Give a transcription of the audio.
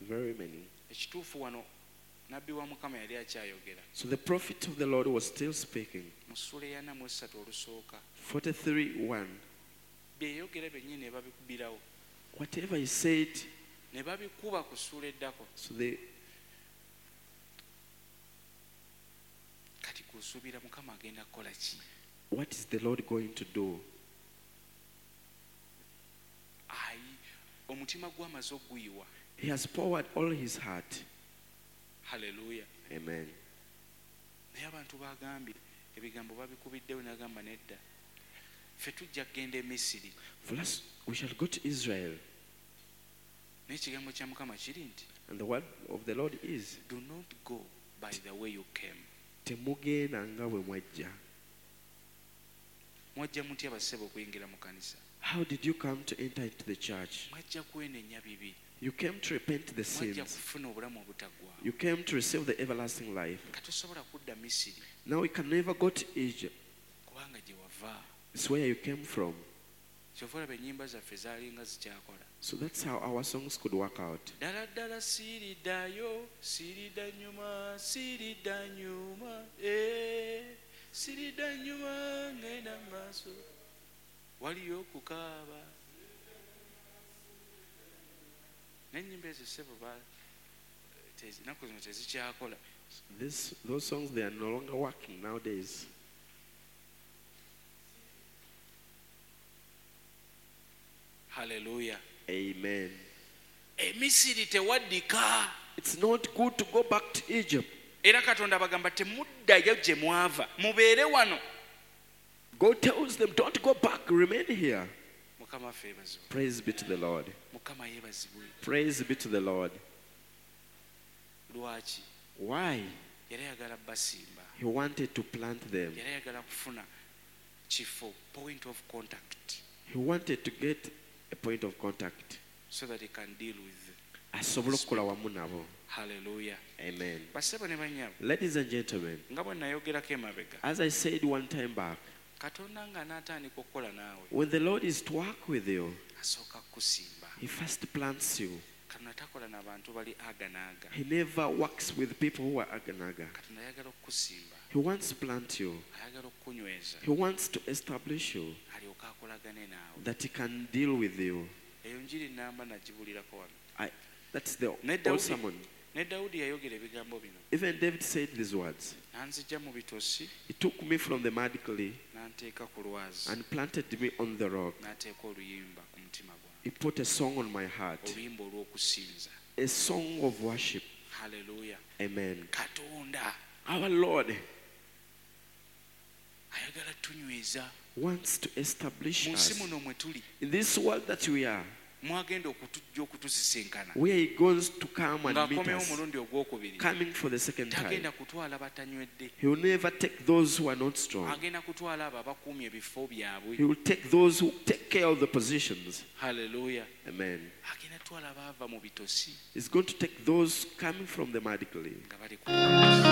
Very many. ekituufu wano nabbi wa mukama yali akyayogera So the prophet of the Lord was still speaking. mu ssula ya 43 olusooka 43:1. byeyogera byennyini ne babikubirawo Whatever he said, ne babikuba ku ssula eddako so they kati kusuubira mukama agenda kukola ki what is the Lord going to do? ayi omutima gw'amaze oguyiwa He has poured all his heart. haleluya Amen. naye abantu bagambye ebigambo babikubiddewo nagamba nedda ffe tujja kgenda e Misiri For us, we shall go to Israel. naye ekigambo kya mukama kiri nti And the word of the Lord is, do not go by the way you came temugenda nga bwe mwajja. mwajja mutya bassebo okuyingira mu kanisa How did you come to enter into the church? mwajja kwenenya bibi You came to repent the mwajja sins. kufuna obulamu obutaggwaawo You came to receive the everlasting life. katosobola kudda Misiri Now we can never go to Egypt. kubanga gye wava It's where you came from. kyova olaba ennyimba zaffe zaalinga zikyakola So that's how our songs could work out. ddala ddala siiriddayo siiridda nyuma siiridda nyuma siiridda nyuma ngenda maaso waliyo okukaaba n'ennyimba ezo ssebo ennaku zino tezikyakola Those songs, they are no longer working nowadays. haleluya Amen. emisiri tewaddika It's not good to go back to Egypt. era katonda abagamba temuddayo gye mwava mubeere wano God tells them, don't go back, remain here. mukama waffe yeebazibwe Praise be to the Lord. mukama yeebazibwe Praise be to the Lord. lwaki Why? yali ayagala basimba He wanted to plant them. yali ayagala kufuna kifo point of contact He wanted to get a point of contact. so that he can deal with Asobola okukola wamu nabo. haleluya Amen. bassebo ne bannyabo Ladies and gentlemen, nga bwe nayogerako emabega as I said one time back, katonda nga n'atandika okukola naawe when the Lord is to work with you, asooka kukusimba He first plants you. katonda takola n'abantu bali aganaaga He never works with people who are aganaga. katonda ayagala okukusimba He wants to plant you. ayagala okukunyweza He wants to establish you, alyoke akolagane naawe that He can deal with you. eyo njiri namba nagibulirako wano That's the Ne old Dawudi. sermon. ne dawudi yayogera ebigambo bino Even David said these words. nanzijja mu bitosi He took me from the mud clay n'anteeka ku lwazi and planted me on the rock. n'ateeka oluyimba ku mutima gwange He put a song on my heart, oluyimba olw'okusinza a song of worship. haleluya Amen. katonda Our Lord ayagala tunyweza wants to establish mu nsi us muno mwe tuli in this world that we are, mwagenda okutujja okutusisinkana where He goes to come and meet ng'akomewo us, omulundi ogwokubiri coming for the second time. tagenda kutwala batanywedde He will never take those who are not strong. agenda kutwala abo abakuumye ebifo byabwe He will take those who take care of the positions. haleluya Amen. agenda kutwala abaava mu bitosi He's going to take those coming from the mud clay, nga bali ku lwazi